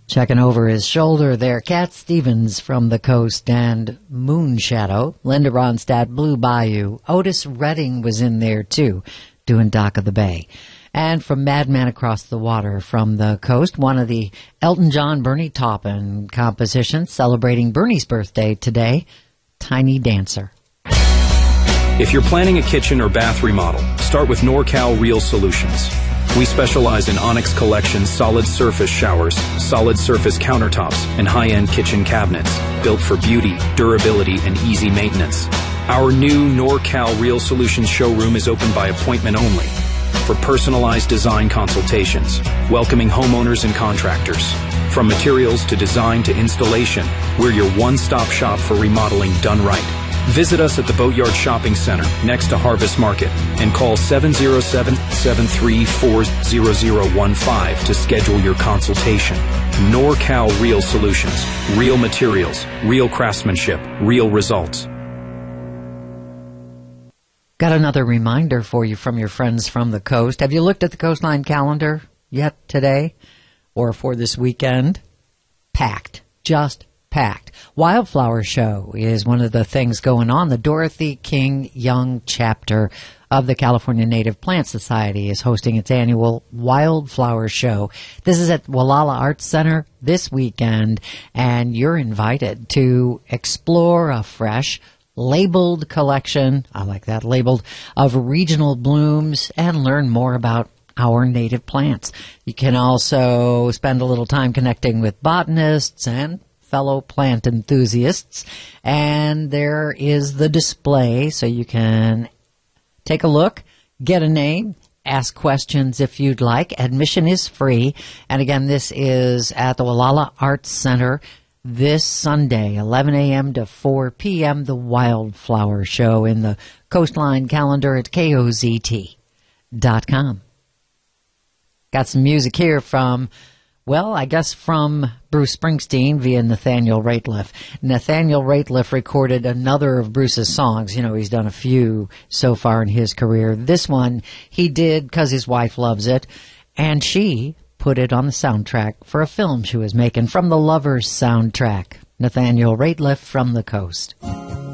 Checking over his shoulder there, Cat Stevens from the Coast and Moonshadow. Linda Ronstadt, Blue Bayou. Otis Redding was in there too, doing Dock of the Bay. And from Madman Across the Water from the Coast, one of the Elton John, Bernie Taupin compositions celebrating Bernie's birthday today, Tiny Dancer. If you're planning a kitchen or bath remodel, start with NorCal Real Solutions. We specialize in Onyx Collection solid surface showers, solid surface countertops, and high-end kitchen cabinets, built for beauty, durability, and easy maintenance. Our new NorCal Real Solutions showroom is open by appointment only for personalized design consultations, welcoming homeowners and contractors. From materials to design to installation, we're your one-stop shop for remodeling done right. Visit us at the Boatyard Shopping Center next to Harvest Market and call 707-734-0015 to schedule your consultation. NorCal Real Solutions. Real materials, real craftsmanship, real results. Got another reminder for you from your friends from the coast. Have you looked at the Coastline calendar yet today or for this weekend? Packed. Just packed. Wildflower Show is one of the things going on. The Dorothy King Young chapter of the California Native Plant Society is hosting its annual Wildflower Show. This is at Wallala Arts Center this weekend, and you're invited to explore a fresh, labeled collection, I like that, labeled, of regional blooms and learn more about our native plants. You can also spend a little time connecting with botanists and fellow plant enthusiasts, and there is the display so you can take a look, get a name, ask questions if you'd like. Admission is free, and again, this is at the Wallala Arts Center this Sunday, 11 a.m. to 4 p.m., the Wildflower Show in the Coastline calendar at KOZT.com. Got some music here from, well, I guess from Bruce Springsteen via Nathaniel Rateliff. Nathaniel Rateliff recorded another of Bruce's songs. You know, he's done a few so far in his career. This one he did because his wife loves it, and she put it on the soundtrack for a film she was making from the Lovers soundtrack. Nathaniel Rateliff from the Coast.